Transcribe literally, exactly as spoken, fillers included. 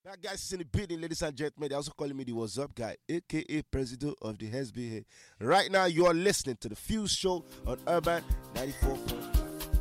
That guy's in the building, ladies and gentlemen. They also calling me the What's Up guy, aka President of the S B A. Right now, you are listening to the Fuse Show on Urban ninety-four point five.